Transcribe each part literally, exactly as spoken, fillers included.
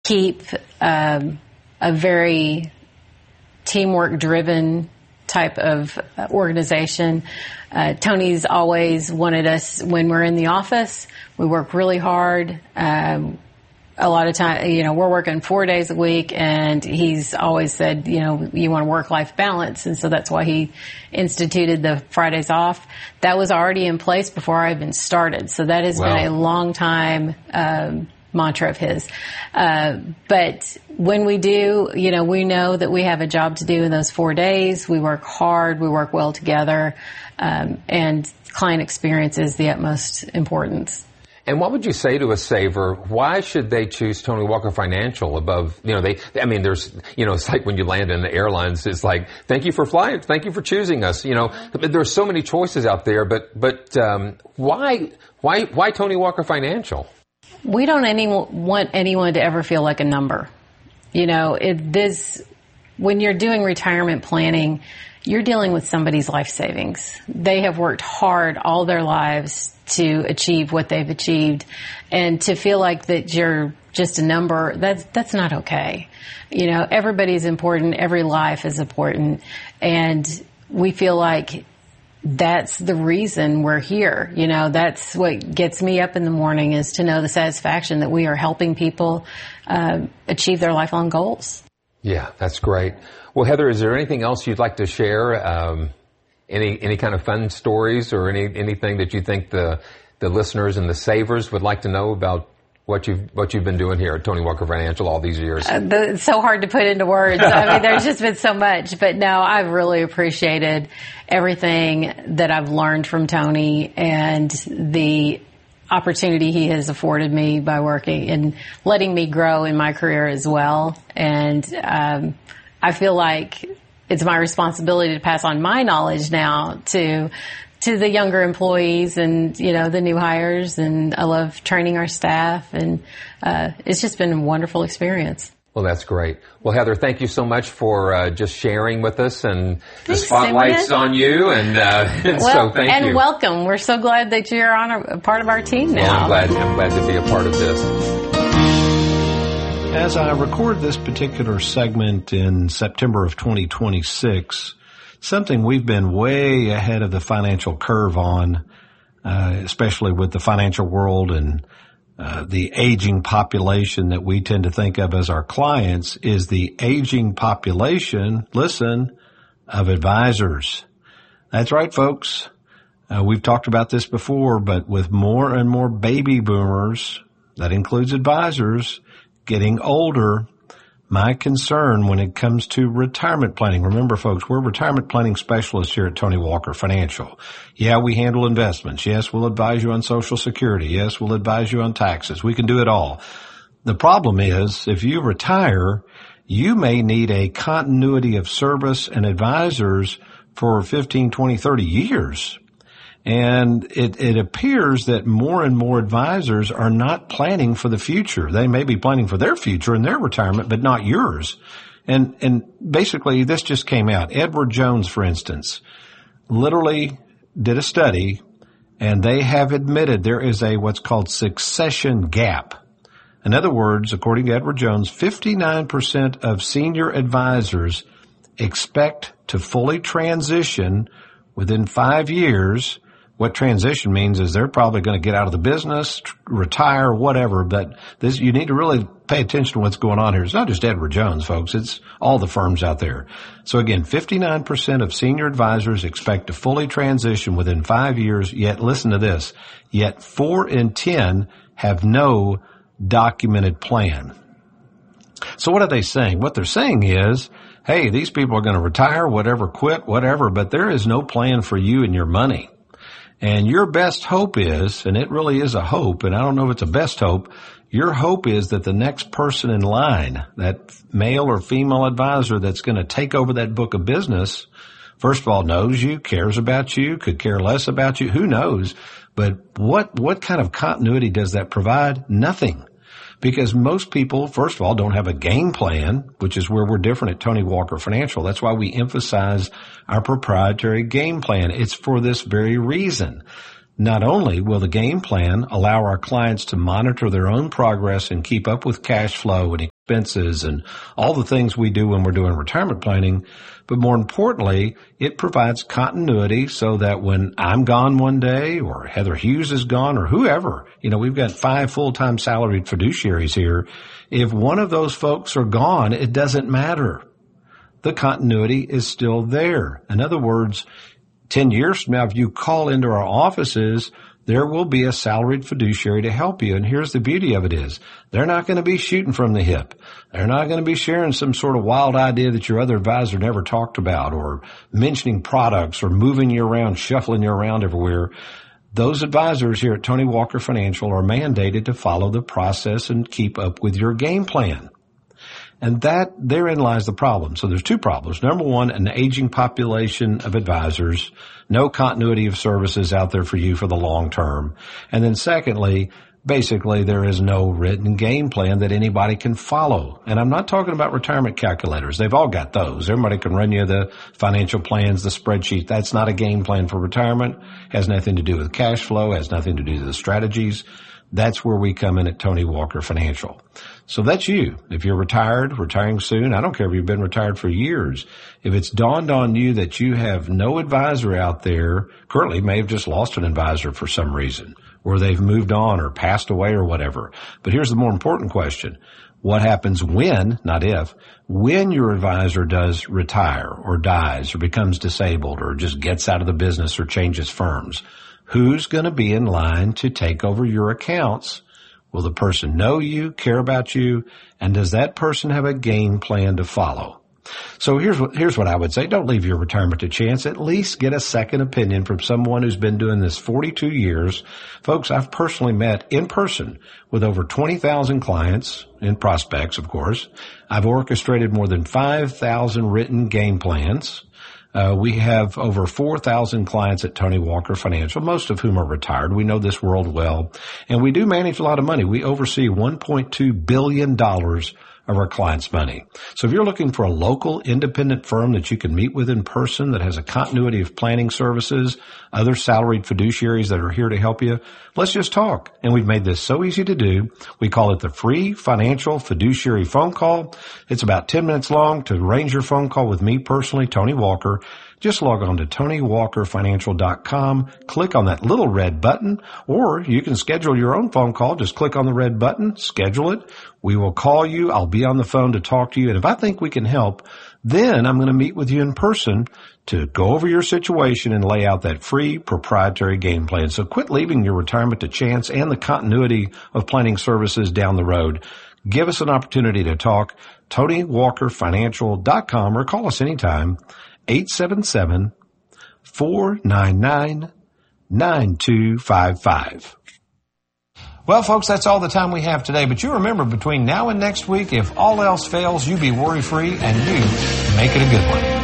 keep um, a very teamwork-driven type of organization. Uh, Tony's always wanted us, when we're in the office, we work really hard. Um, a lot of time, you know, we're working four days a week, and he's always said, you know, you want a work-life balance, and so that's why he instituted the Fridays off. That was already in place before I even started, so that has Wow. been a long time um, mantra of his. Uh, but when we do, you know, we know that we have a job to do in those four days. We work hard, we work well together, um, and client experience is the utmost importance. And what would you say to a saver? Why should they choose Tony Walker Financial above, you know, they, I mean, there's, you know, it's like when you land in the airlines, it's like, thank you for flying, thank you for choosing us. You know, there's so many choices out there, but, but, um, why, why, why Tony Walker Financial? We don't any, want anyone to ever feel like a number. You know, it, this, when you're doing retirement planning, you're dealing with somebody's life savings. They have worked hard all their lives to achieve what they've achieved, and to feel like that you're just a number, that's, that's not okay. You know, everybody's important, every life is important, and we feel like that's the reason we're here. You know, that's what gets me up in the morning, is to know the satisfaction that we are helping people uh, achieve their lifelong goals. Yeah, that's great. Well, Heather, is there anything else you'd like to share? Um, any any kind of fun stories, or any anything that you think the the listeners and the savers would like to know about what you've what you've been doing here at Tony Walker Financial all these years? Uh, the, it's so hard to put into words. I mean, there's just been so much. But no, I've really appreciated everything that I've learned from Tony, and the opportunity he has afforded me by working and letting me grow in my career as well. And um, I feel like it's my responsibility to pass on my knowledge now to to the younger employees and, you know, the new hires. And I love training our staff, and uh, it's just been a wonderful experience. Well, that's great. Well, Heather, thank you so much for uh, just sharing with us, and Thanks, the spotlight's Simon. on you, and, uh, and well, so thank and you. And welcome. We're so glad that you're on a, a part of our team now. Well, I'm glad, I'm glad to be a part of this. As I record this particular segment in September of twenty twenty-six, something we've been way ahead of the financial curve on, uh, especially with the financial world and uh, the aging population that we tend to think of as our clients, is the aging population, listen, of advisors. That's right, folks. Uh, we've talked about this before, but with more and more baby boomers, that includes advisors, getting older, my concern when it comes to retirement planning. Remember, folks, we're retirement planning specialists here at Tony Walker Financial. Yeah, we handle investments. Yes, we'll advise you on Social Security. Yes, we'll advise you on taxes. We can do it all. The problem is, if you retire, you may need a continuity of service and advisors for fifteen, twenty, thirty years. And it, it appears that more and more advisors are not planning for the future. They may be planning for their future and their retirement, but not yours. And, and basically this just came out. Edward Jones, for instance, literally did a study, and they have admitted there is a what's called succession gap. In other words, according to Edward Jones, fifty-nine percent of senior advisors expect to fully transition within five years. What transition means is they're probably going to get out of the business, tr- retire, whatever. But this, you need to really pay attention to what's going on here. It's not just Edward Jones, folks. It's all the firms out there. So again, fifty-nine percent of senior advisors expect to fully transition within five years. Yet, listen to this, yet four in ten have no documented plan. So what are they saying? What they're saying is, hey, these people are going to retire, whatever, quit, whatever, but there is no plan for you and your money. And your best hope is, and it really is a hope, and I don't know if it's a best hope, your hope is that the next person in line, that male or female advisor that's going to take over that book of business, first of all, knows you, cares about you, could care less about you, who knows? But what, what kind of continuity does that provide? Nothing. Because most people, first of all, don't have a game plan, which is where we're different at Tony Walker Financial. That's why we emphasize our proprietary game plan. It's for this very reason. Not only will the game plan allow our clients to monitor their own progress and keep up with cash flow and expenses and all the things we do when we're doing retirement planning, but more importantly, it provides continuity so that when I'm gone one day or Heather Hughes is gone or whoever, you know, we've got five full-time salaried fiduciaries here. If one of those folks are gone, it doesn't matter. The continuity is still there. In other words, ten years from now, if you call into our offices, there will be a salaried fiduciary to help you. And here's the beauty of it is they're not going to be shooting from the hip. They're not going to be sharing some sort of wild idea that your other advisor never talked about or mentioning products or moving you around, shuffling you around everywhere. Those advisors here at Tony Walker Financial are mandated to follow the process and keep up with your game plan. And that, therein lies the problem. So there's two problems. Number one, an aging population of advisors, no continuity of services out there for you for the long term. And then secondly, basically there is no written game plan that anybody can follow. And I'm not talking about retirement calculators. They've all got those. Everybody can run you the financial plans, the spreadsheet. That's not a game plan for retirement. Has nothing to do with cash flow, has nothing to do with the strategies. That's where we come in at Tony Walker Financial. So that's you. If you're retired, retiring soon, I don't care if you've been retired for years. If it's dawned on you that you have no advisor out there, currently may have just lost an advisor for some reason, or they've moved on or passed away or whatever. But here's the more important question. What happens when, not if, when your advisor does retire or dies or becomes disabled or just gets out of the business or changes firms? Who's going to be in line to take over your accounts? Will the person know you, care about you, and does that person have a game plan to follow? So here's what, here's what I would say. Don't leave your retirement to chance. At least get a second opinion from someone who's been doing this forty-two years. Folks, I've personally met in person with over twenty thousand clients and prospects, of course. I've orchestrated more than five thousand written game plans. Uh, we have over four thousand clients at Tony Walker Financial, most of whom are retired. We know this world well, and we do manage a lot of money. We oversee one point two billion dollars of our clients' money. So if you're looking for a local independent firm that you can meet with in person that has a continuity of planning services, other salaried fiduciaries that are here to help you, let's just talk. And we've made this so easy to do. We call it the free financial fiduciary phone call. It's about ten minutes long. To arrange your phone call with me personally, Tony Walker, just log on to Tony Walker Financial dot com, click on that little red button, or you can schedule your own phone call. Just click on the red button, schedule it. We will call you. I'll be on the phone to talk to you. And if I think we can help, then I'm going to meet with you in person to go over your situation and lay out that free proprietary game plan. So quit leaving your retirement to chance and the continuity of planning services down the road. Give us an opportunity to talk. Tony Walker Financial dot com, or call us anytime. eight seven seven, four nine nine, nine two five five. Well, folks, that's all the time we have today. But you remember, between now and next week, if all else fails, you be worry-free and you make it a good one.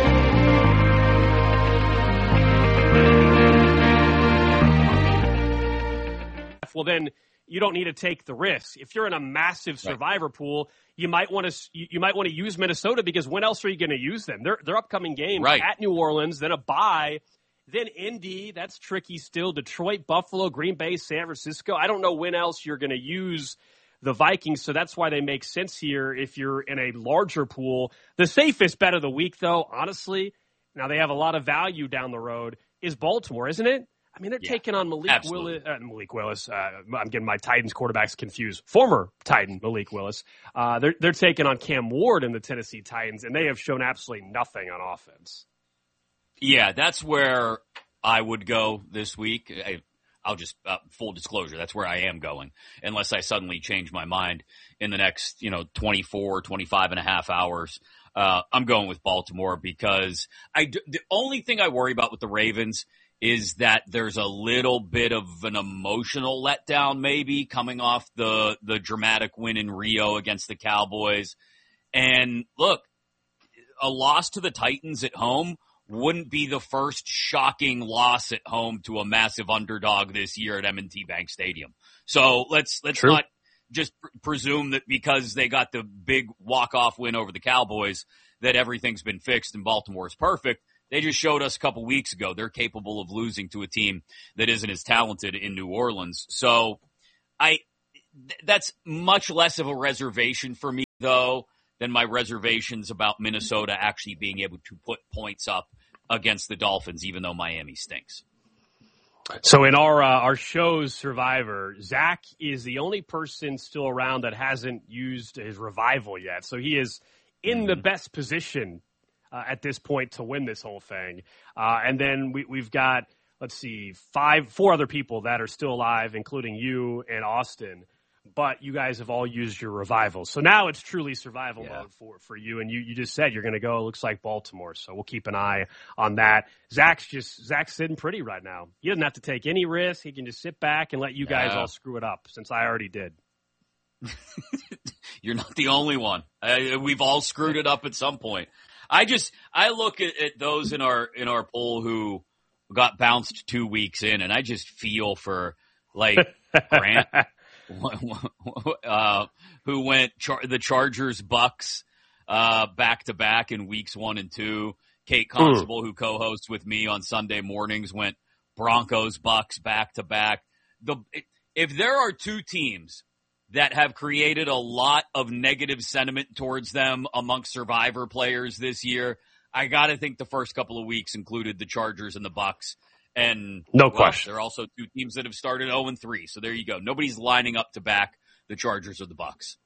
Well, then you don't need to take the risk. If you're in a massive survivor right. pool, you might want to you might want to use Minnesota, because when else are you going to use them? Their their upcoming game right. at New Orleans, then a bye, then Indy. That's tricky still. Detroit, Buffalo, Green Bay, San Francisco. I don't know when else you're going to use the Vikings, so that's why they make sense here if you're in a larger pool. The safest bet of the week, though, honestly, now they have a lot of value down the road, is Baltimore, isn't it? I mean, they're yeah, taking on Malik Willis. Uh, Malik Willis. Uh, I'm getting my Titans quarterbacks confused. Former Titan Malik Willis. Uh, they're they're taking on Cam Ward in the Tennessee Titans, and they have shown absolutely nothing on offense. Yeah, that's where I would go this week. I, I'll just uh, full disclosure. That's where I am going, unless I suddenly change my mind in the next, you know, twenty-four, twenty-five and a half hours. Uh, I'm going with Baltimore because I do, the only thing I worry about with the Ravens is that there's a little bit of an emotional letdown maybe coming off the, the dramatic win in Rio against the Cowboys. And look, a loss to the Titans at home wouldn't be the first shocking loss at home to a massive underdog this year at M and T Bank Stadium. So let's, let's True. not just pr- presume that because they got the big walk-off win over the Cowboys that everything's been fixed and Baltimore's perfect. They just showed us a couple weeks ago they're capable of losing to a team that isn't as talented in New Orleans. So I th- that's much less of a reservation for me, though, than my reservations about Minnesota actually being able to put points up against the Dolphins, even though Miami stinks. So in our uh, our show's Survivor, Zach is the only person still around that hasn't used his revival yet. So he is in mm-hmm. the best position uh, at this point to win this whole thing. Uh, and then we, we've got, let's see, five, four other people that are still alive, including you and Austin. But you guys have all used your revival. So now it's truly survival yeah. mode for, for you. And you, you just said you're going to go, it looks like Baltimore. So we'll keep an eye on that. Zach's just, Zach's sitting pretty right now. He doesn't have to take any risk. He can just sit back and let you guys yeah. all screw it up, since I already did. You're not the only one. Uh, we've all screwed it up at some point. I just, I look at, at those in our, in our poll who got bounced two weeks in, and I just feel for, like, Grant. Uh, who went char- the Chargers Bucks uh, back to back in weeks one and two. Kate Constable, mm. who co-hosts with me on Sunday mornings, went Broncos Bucks back to back. The if there are two teams that have created a lot of negative sentiment towards them amongst Survivor players this year, I got to think the first couple of weeks included the Chargers and the Bucks. And no well, question. There are also two teams that have started oh and three. So there you go. Nobody's lining up to back the Chargers or the Bucks.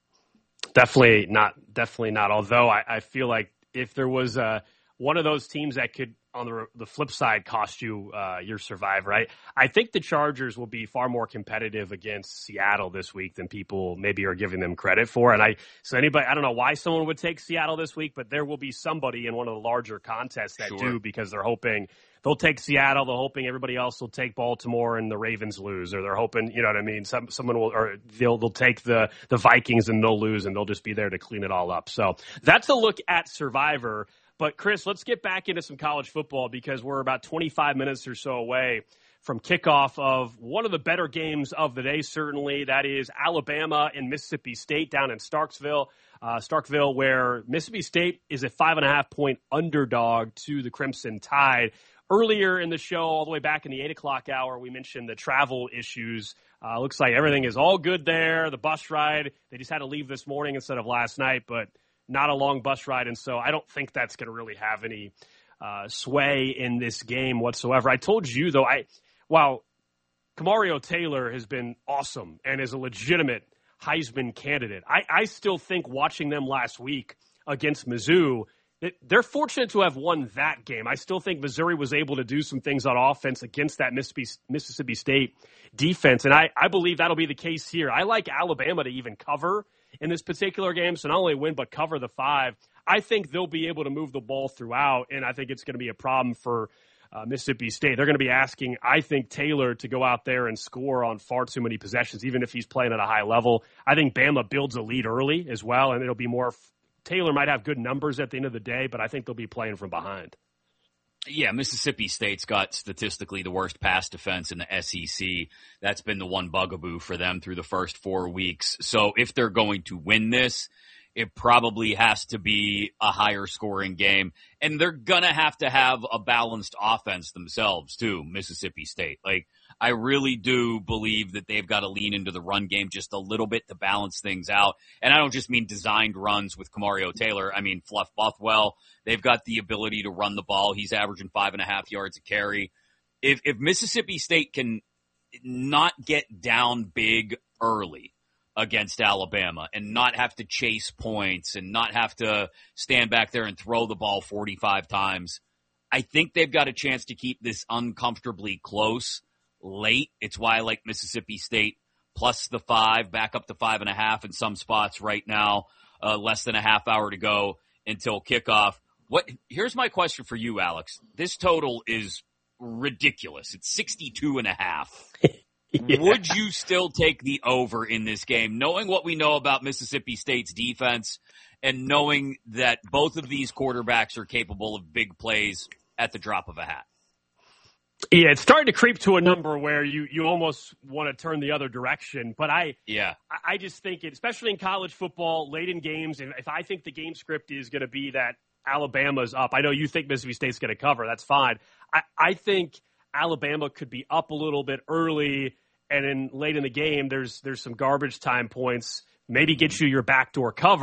Definitely not. Definitely not. Although I, I feel like if there was uh, one of those teams that could, on the the flip side, cost you uh, your survive, right? I think the Chargers will be far more competitive against Seattle this week than people maybe are giving them credit for. And I, so anybody, I don't know why someone would take Seattle this week, but there will be somebody in one of the larger contests that sure. do, because they're hoping they'll take Seattle. They're hoping everybody else will take Baltimore and the Ravens lose, or they're hoping, you know what I mean? Some, someone will, or they'll, they'll take the, the Vikings and they'll lose, and they'll just be there to clean it all up. So that's a look at Survivor. But Chris, let's get back into some college football, because we're about twenty-five minutes or so away from kickoff of one of the better games of the day, certainly. That is Alabama and Mississippi State down in Starkville, uh, Starkville, where Mississippi State is a five and a half point underdog to the Crimson Tide. Earlier in the show, all the way back in the eight o'clock hour, we mentioned the travel issues. Uh, looks like everything is all good there. The bus ride, they just had to leave this morning instead of last night, but not a long bus ride, and so I don't think that's going to really have any uh, sway in this game whatsoever. I told you, though, I while Kamario Taylor has been awesome and is a legitimate Heisman candidate, I, I still think watching them last week against Mizzou, it, they're fortunate to have won that game. I still think Missouri was able to do some things on offense against that Mississippi, Mississippi State defense, and I, I believe that'll be the case here. I like Alabama to even cover in this particular game, so not only win but cover the five. I think they'll be able to move the ball throughout, and I think it's going to be a problem for uh, Mississippi State. They're going to be asking, I think, Taylor to go out there and score on far too many possessions, even if he's playing at a high level. I think Bama builds a lead early as well, and it'll be more – Taylor might have good numbers at the end of the day, but I think they'll be playing from behind. Yeah, Mississippi State's got statistically the worst pass defense in the S E C. That's been the one bugaboo for them through the first four weeks. So if they're going to win this, it probably has to be a higher scoring game. And they're going to have to have a balanced offense themselves too, Mississippi State. Like, I really do believe that they've got to lean into the run game just a little bit to balance things out. And I don't just mean designed runs with Kamario Taylor. I mean Fluff Bothwell. They've got the ability to run the ball. He's averaging five and a half yards a carry. If, if Mississippi State can not get down big early against Alabama and not have to chase points and not have to stand back there and throw the ball forty-five times, I think they've got a chance to keep this uncomfortably close late. It's why I like Mississippi State plus the five, back up to five and a half in some spots right now, uh, less than a half hour to go until kickoff. What? Here's my question for you, Alex. This total is ridiculous. It's sixty-two and a half. Yeah. Would you still take the over in this game, knowing what we know about Mississippi State's defense and knowing that both of these quarterbacks are capable of big plays at the drop of a hat? Yeah, it's starting to creep to a number where you, you almost want to turn the other direction. But I yeah, I, I just think, it, especially in college football, late in games, and if I think the game script is going to be that Alabama's up. I know you think Mississippi State's going to cover. That's fine. I, I think Alabama could be up a little bit early, and then late in the game, there's there's some garbage time points. Maybe get you your backdoor cover.